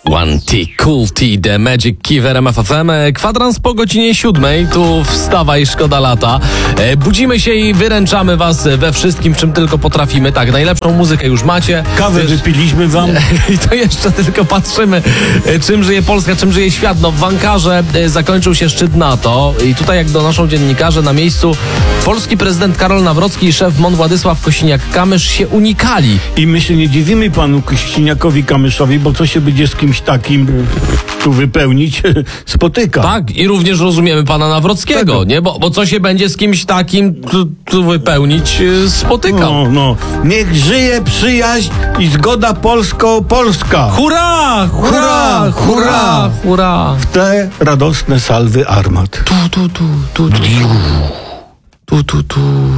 One T, Cool T, The Magic Key w RMF FM. Kwadrans po godzinie 7. Tu wstawaj, szkoda lata. Budzimy się i wyręczamy was we wszystkim, w czym tylko potrafimy. Tak, najlepszą muzykę już macie. Kawę wypiliśmy wam. I to jeszcze tylko patrzymy, czym żyje Polska, czym żyje świat. No, w Ankarze zakończył się szczyt NATO i tutaj, jak donoszą dziennikarze, na miejscu polski prezydent Karol Nawrocki i szef MON Władysław Kosiniak-Kamysz się unikali. I my się nie dziwimy panu Kosiniakowi-Kamyszowi, bo co się będzie z kimś takim tu wypełnić, spotyka. Tak, i również rozumiemy pana Nawrockiego, nie? Bo co się będzie z kimś takim tu wypełnić, spotykał. No. Niech żyje przyjaźń i zgoda polsko-polska. Hurra! Hurra! Hurra! Hurra! W te radosne salwy armat. Tu.